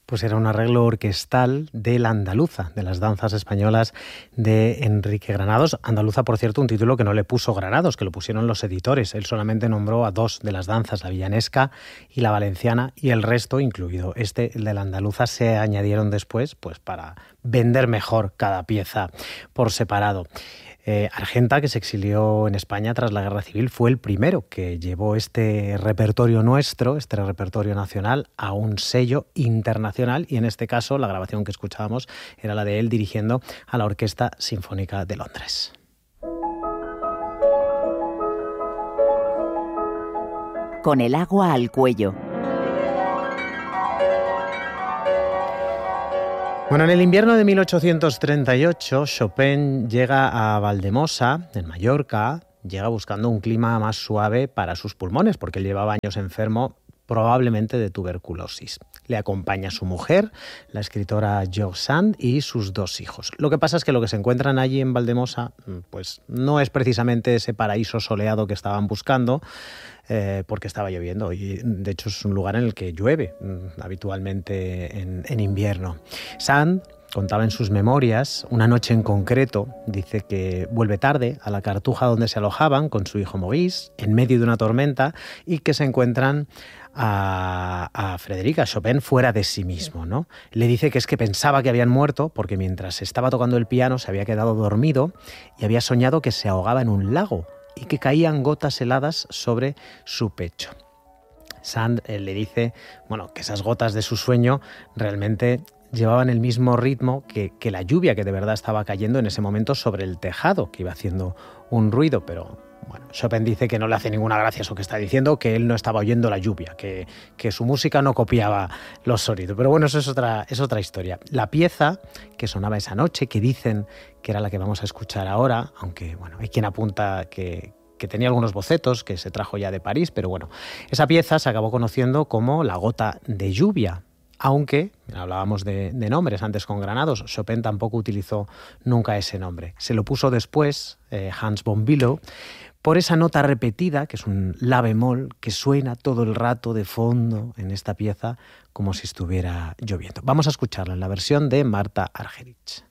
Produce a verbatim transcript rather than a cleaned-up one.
Pues era un arreglo orquestal de la Andaluza, de las danzas españolas de Enrique Granados. Andaluza, por cierto, un título que no le puso Granados, que lo pusieron los editores. Él solamente nombró a dos de las danzas, la villanesca y la valenciana, y el resto, incluido este, el de la Andaluza, se añadieron después pues para vender mejor cada pieza por separado. Eh, Argenta, que se exilió en España tras la Guerra Civil, fue el primero que llevó este repertorio nuestro, este repertorio nacional, a un sello internacional, y en este caso la grabación que escuchábamos era la de él dirigiendo a la Orquesta Sinfónica de Londres. Con el agua al cuello. Bueno, en el invierno de mil ochocientos treinta y ocho, Chopin llega a Valdemosa, en Mallorca, llega buscando un clima más suave para sus pulmones, porque él llevaba años enfermo, probablemente de tuberculosis. Le acompaña su mujer, la escritora Jo Sand, y sus dos hijos. Lo que pasa es que lo que se encuentran allí en Valdemosa, pues no es precisamente ese paraíso soleado que estaban buscando, eh, porque estaba lloviendo, y de hecho es un lugar en el que llueve mm, habitualmente en, en invierno. Sand contaba en sus memorias, una noche en concreto, dice que vuelve tarde a la Cartuja donde se alojaban con su hijo Maurice, en medio de una tormenta, y que se encuentran a, a Frederica Chopin fuera de sí mismo, ¿no? Le dice que es que pensaba que habían muerto porque mientras estaba tocando el piano se había quedado dormido y había soñado que se ahogaba en un lago y que caían gotas heladas sobre su pecho. Sand eh, le dice, bueno, que esas gotas de su sueño realmente llevaban el mismo ritmo que, que la lluvia que de verdad estaba cayendo en ese momento sobre el tejado, que iba haciendo un ruido, pero bueno, Chopin dice que no le hace ninguna gracia eso que está diciendo, que él no estaba oyendo la lluvia, que, que su música no copiaba los sonidos. Pero bueno, eso es otra, es otra historia. La pieza que sonaba esa noche, que dicen que era la que vamos a escuchar ahora, aunque bueno, hay quien apunta que, que tenía algunos bocetos que se trajo ya de París, pero bueno, esa pieza se acabó conociendo como La gota de lluvia. Aunque, hablábamos de, de nombres antes con Granados, Chopin tampoco utilizó nunca ese nombre. Se lo puso después eh, Hans von Bülow por esa nota repetida, que es un la bemol, que suena todo el rato de fondo en esta pieza como si estuviera lloviendo. Vamos a escucharla en la versión de Marta Argerich.